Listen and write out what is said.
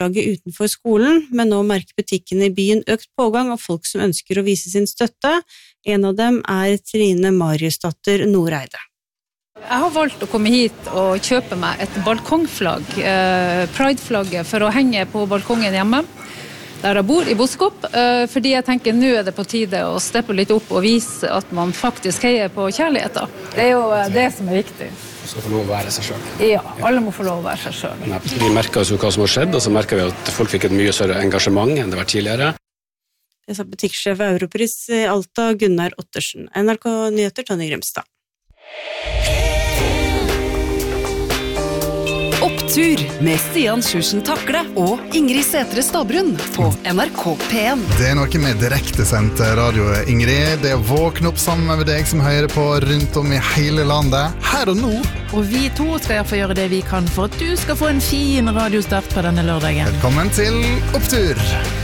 kortlaget utenfor skolen, men nå merker butikkene i byen økt pågang av folk som ønsker å vise sin støtte. En av dem Trine Mariusdatter Noreide. Jeg har valgt å komme hit og kjøpe meg et balkongflagg, Pride-flagget, for å henge på balkongen hjemme, der jeg bor i Boskop, fordi jeg tenker nå det på tide å steppe litt opp og vise at man faktisk heier på kjærligheten. Det jo det som viktig. Man skal få lov å være seg selv. Ja, alle må få lov å være seg selv. Vi merker oss jo hva som har skjedd, og så merker vi at folk fikk et mye større engasjement enn det var tidligere. Det sa butikksjef ved Europris i Alta, Gunnar Ottersen. NRK Nyheter, Tonje Grimstad. Opptur med Stian Sjursen Takle og Ingrid Sætre Stabrun på NRK P1. Det noe med direktesendt radio, Ingrid. Det våkne opp sammen med deg som hører på rundt om i hele landet. Her og nå. Og vi to skal få gjøre det vi kan for at du skal få en fin radiostart på denne lørdagen. Velkommen til Opptur!